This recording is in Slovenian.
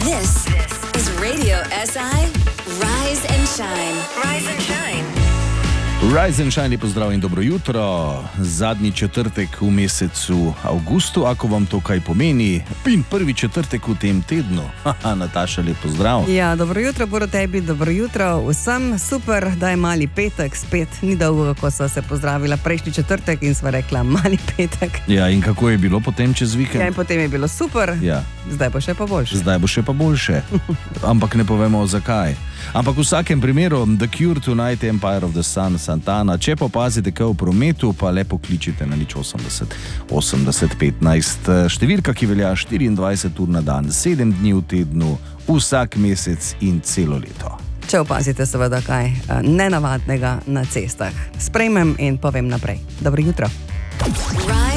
This is Radio SI Rise and Shine. Rise and Shine. Rise and Shine, lepo zdrav in dobro jutro. Zadnji četrtek v mesecu avgustu, ako vam to kaj pomeni, in prvi četrtek v tem tednu. Haha, Nataša, lepo zdrav. Ja, dobro jutro, Boro, tebi, dobro jutro vsem. Super, da je mali petek spet. Ni dolgo, kako sva se pozdravila prejšnji četrtek in sva rekla mali petek. Ja, in kako je bilo potem čez vikend? Ja, in potem je bilo super. Ja. Zdaj bo še pa boljše. Zdaj bo še pa boljše. Ampak ne povemo zakaj. Ampak v vsakem primeru The Cure Tonight, Empire of the Sun, Santana. Če pa opazite kaj v prometu, pa le pokličite na 080 80 15. Številka, ki velja 24 ur na dan, 7 dni v tednu, vsak mesec in celo leto. Če opazite seveda kaj nenavadnega na cestah, sprejmem in povem naprej. Dobro jutro. Rise